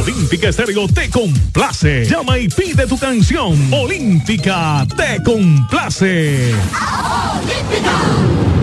Olímpica Estéreo te complace. Llama y pide tu canción. Olímpica te complace. Olímpica.